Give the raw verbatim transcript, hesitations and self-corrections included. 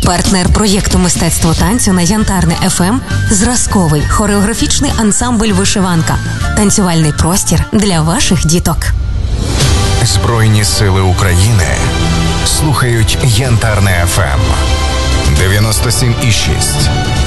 Партнер проєкту «Мистецтво танцю» на Янтарне еф ем – зразковий хореографічний ансамбль «Вишиванка». Танцювальний простір для ваших діток. Збройні сили України слухають Янтарне еф ем дев'яносто сім і шість.